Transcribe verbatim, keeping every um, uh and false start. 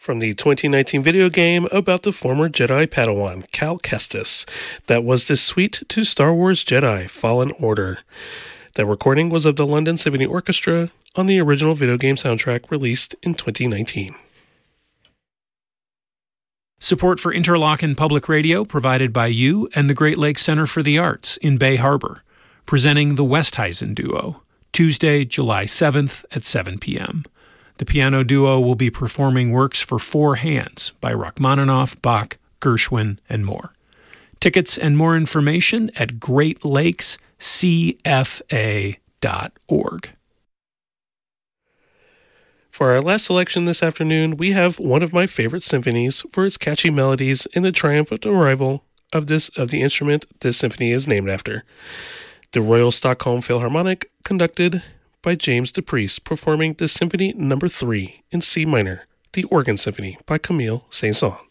from the twenty nineteen video game about the former Jedi Padawan, Cal Kestis, that was the suite to Star Wars Jedi Fallen Order. That recording was of the London Symphony Orchestra on the original video game soundtrack released in twenty nineteen. Support for Interlochen Public Radio provided by you and the Great Lakes Center for the Arts in Bay Harbor, presenting the Westhuizen Duo, Tuesday, July seventh at seven p.m. The piano duo will be performing works for four hands by Rachmaninoff, Bach, Gershwin, and more. Tickets and more information at great lakes c f a dot org. For our last selection this afternoon, we have one of my favorite symphonies for its catchy melodies and the triumphant arrival of this of the instrument this symphony is named after. The Royal Stockholm Philharmonic, conducted by James DePriest, performing the Symphony Number three in C minor, the Organ Symphony by Camille Saint-Saëns.